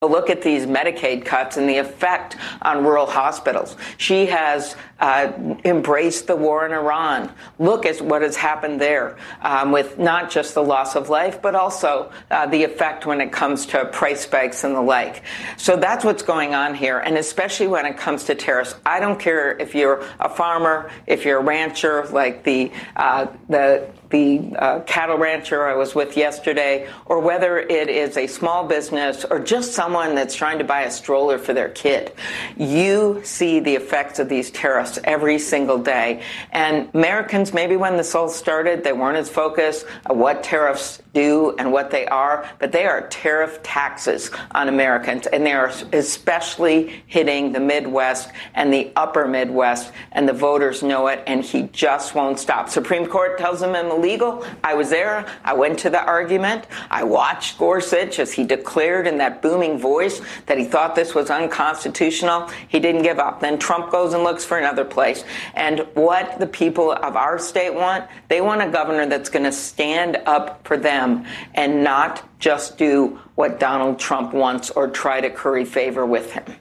Look at these Medicaid cuts and the effect on rural hospitals. She has embraced the war in Iran. Look at what has happened there with not just the loss of life, but also the effect when it comes to price spikes and the like. So that's what's going on here. And especially when it comes to tariffs, I don't care if you're a farmer, if you're a rancher, like the cattle rancher I was with yesterday, or whether it is a small business or just someone that's trying to buy a stroller for their kid. You see the effects of these tariffs every single day. And Americans, maybe when this all started, they weren't as focused on what tariffs do and what they are, but they are tariff taxes on Americans, and they are especially hitting the Midwest and the upper Midwest, and the voters know it, and he just won't stop. Supreme Court tells him I'm illegal. I was there. I went to the argument. I watched Gorsuch as he declared in that booming voice that he thought this was unconstitutional. He didn't give up. Then Trump goes and looks for another place. And what the people of our state want, they want a governor that's going to stand up for them and not just do what Donald Trump wants or try to curry favor with him.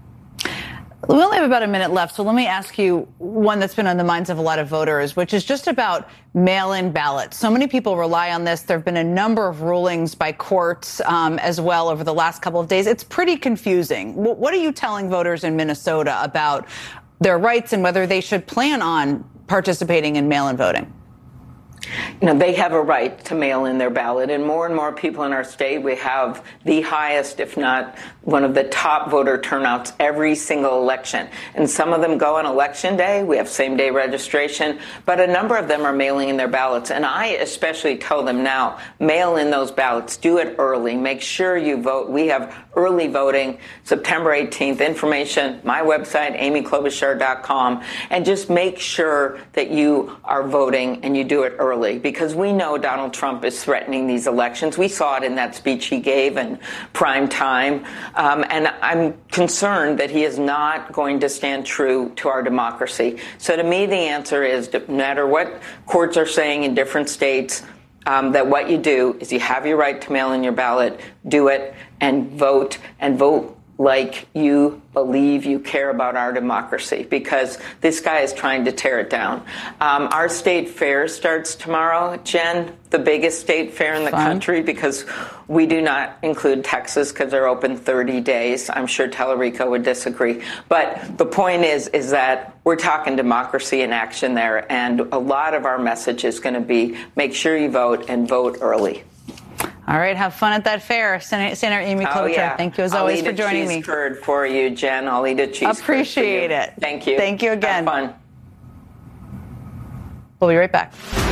We only have about a minute left, so let me ask you one that's been on the minds of a lot of voters, which is just about mail-in ballots. So many people rely on this. There have been a number of rulings by courts as well over the last couple of days. It's pretty confusing. What are you telling voters in Minnesota about their rights and whether they should plan on participating in mail-in voting? You know, they have a right to mail in their ballot, and more people in our state, we have the highest, if not one of the top voter turnouts every single election. And some of them go on election day. We have same-day registration, but a number of them are mailing in their ballots. And I especially tell them now, mail in those ballots. Do it early. Make sure you vote. We have early voting, September 18th. Information, my website, amyklobuchar.com. And just make sure that you are voting and you do it early, because we know Donald Trump is threatening these elections. We saw it in that speech he gave in prime time. And I'm concerned that he is not going to stand true to our democracy. So to me, the answer is, no matter what courts are saying in different states, that what you do is you have your right to mail in your ballot, do it, and vote like you believe you care about our democracy, because this guy is trying to tear it down. Our state fair starts tomorrow, Jen, the biggest state fair in the country, because we do not include Texas because they're open 30 days. I'm sure Tellerico would disagree. But the point is that we're talking democracy in action there, and a lot of our message is going to be make sure you vote and vote early. All right, have fun at that fair. Senator Amy Klobuchar, yeah. Thank you as always for joining me. I'll eat a cheese curd for you, Jen. I'll eat a cheese curd. Appreciate it. Thank you. Thank you again. Have fun. We'll be right back.